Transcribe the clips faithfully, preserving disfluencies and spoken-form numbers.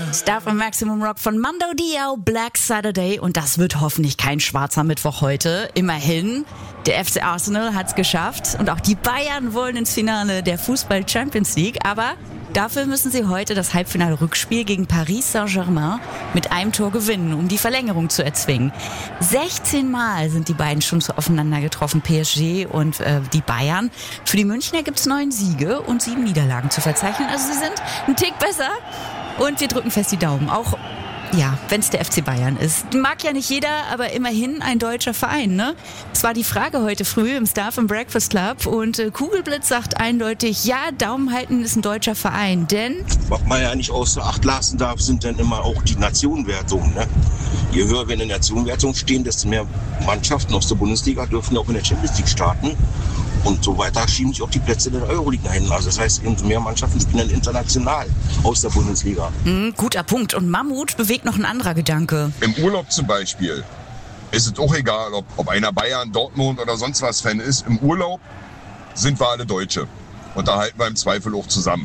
Star von Maximum Rock von Mando Diao, Black Saturday. Und das wird hoffentlich kein schwarzer Mittwoch heute. Immerhin, der F C Arsenal hat's geschafft. Und auch die Bayern wollen ins Finale der Fußball Champions League. Aber dafür müssen sie heute das Halbfinale-Rückspiel gegen Paris Saint-Germain mit einem Tor gewinnen, um die Verlängerung zu erzwingen. sechzehn Mal sind die beiden schon so aufeinander getroffen, P S G und äh, die Bayern. Für die Münchner gibt's neun Siege und sieben Niederlagen zu verzeichnen. Also sie sind ein Tick besser. Und wir drücken fest die Daumen. Auch, ja, wenn es der F C Bayern ist. Mag ja nicht jeder, aber immerhin ein deutscher Verein, ne? Das war die Frage heute früh im Star vom Breakfast Club. Und äh, Kugelblitz sagt eindeutig, ja, Daumen halten ist ein deutscher Verein. Denn was man ja nicht außer Acht lassen darf, sind dann immer auch die Nationenwertungen, ne? Je höher wir in der Nationenwertung stehen, desto mehr Mannschaften aus der Bundesliga dürfen auch in der Champions League starten. Und so weiter schieben sich auch die Plätze in der Euroliga hin. Also das heißt, umso mehr Mannschaften spielen dann international aus der Bundesliga. Mhm, guter Punkt. Und Mammut bewegt noch ein anderer Gedanke. Im Urlaub zum Beispiel ist es auch egal, ob, ob einer Bayern, Dortmund oder sonst was Fan ist. Im Urlaub sind wir alle Deutsche. Und da halten wir im Zweifel auch zusammen.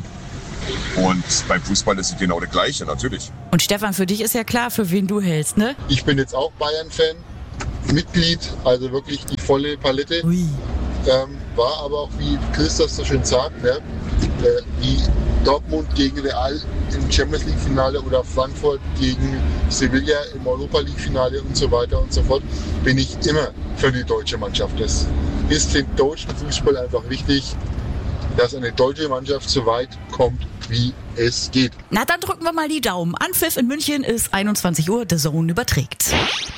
Und beim Fußball ist es genau das Gleiche, natürlich. Und Stefan, für dich ist ja klar, für wen du hältst, ne? Ich bin jetzt auch Bayern-Fan, Mitglied, also wirklich die volle Palette. Ui. Ähm, war aber auch, wie Christoph so schön sagt, ne, äh, wie Dortmund gegen Real im Champions League Finale oder Frankfurt gegen Sevilla im Europa League Finale und so weiter und so fort, bin ich immer für die deutsche Mannschaft. Das ist dem deutschen Fußball einfach wichtig, dass eine deutsche Mannschaft so weit kommt, wie es geht. Na, dann drücken wir mal die Daumen. Anpfiff in München ist einundzwanzig Uhr, The Zone überträgt.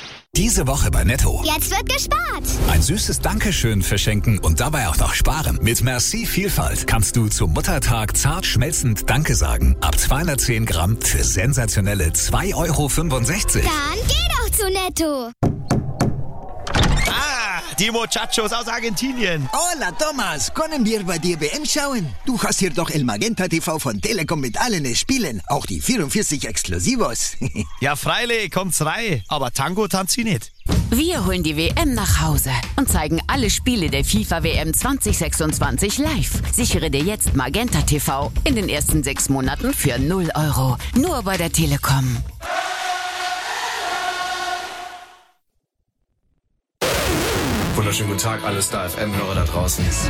Diese Woche bei Netto. Jetzt wird gespart. Ein süßes Dankeschön verschenken und dabei auch noch sparen. Mit Merci Vielfalt kannst du zum Muttertag zart schmelzend Danke sagen. Ab zweihundertzehn Gramm für sensationelle zwei Euro fünfundsechzig. Dann geh doch zu Netto. Ah, die Muchachos aus Argentinien. Hola, Thomas. Können wir bei dir W M schauen? Du hast hier doch El Magenta T V von Telekom mit allen Spielen. Auch die vierundvierzig Exklusivos. Ja, freilich, kommt's rein. Aber Tango tanzt sie nicht. Wir holen die W M nach Hause und zeigen alle Spiele der FIFA W M zwanzig sechsundzwanzig live. Sichere dir jetzt Magenta T V in den ersten sechs Monaten für null Euro. Nur bei der Telekom. Wunderschönen guten Tag, alle Star F M-Hörer da draußen.